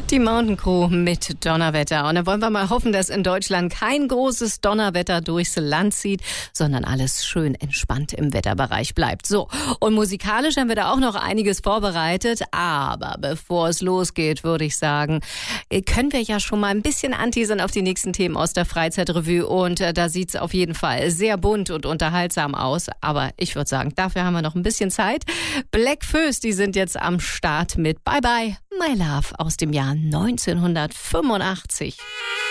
Die Mountain Crew mit Donnerwetter. Und dann wollen wir mal hoffen, dass in Deutschland kein großes Donnerwetter durchs Land zieht, sondern alles schön entspannt im Wetterbereich bleibt. So, und musikalisch haben wir da auch noch einiges vorbereitet. Aber bevor es losgeht, würde ich sagen, können wir ja schon mal ein bisschen anteasern auf die nächsten Themen aus der Freizeitrevue. Und da sieht es auf jeden Fall sehr bunt und unterhaltsam aus. Aber ich würde sagen, dafür haben wir noch ein bisschen Zeit. Bläck Fööss, die sind jetzt am Start mit Bye Bye, My Love aus dem Jahr 1985.